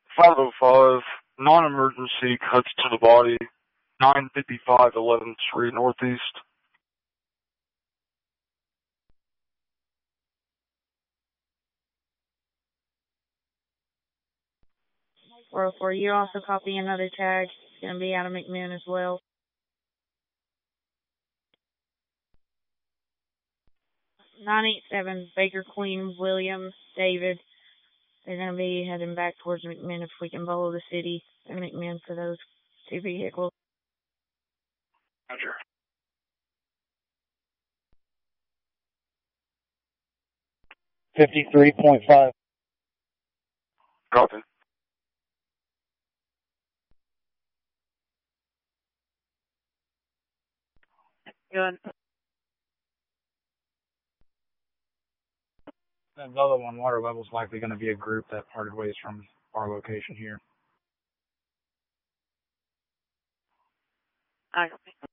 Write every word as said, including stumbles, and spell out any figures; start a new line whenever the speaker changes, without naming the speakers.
five oh five, non-emergency, cuts to the body, nine fifty-five eleventh Street Northeast.
four oh four, you also copy another tag. It's going to be out of McMinn as well. nine eight seven, Baker Queen, William, David. They're going to be heading back towards McMinn if we can follow the city and McMinn for those two vehicles.
Roger.
fifty-three point five.
Copy.
Good.
That other one, water level, is likely going to be a group that parted ways from our location here.
I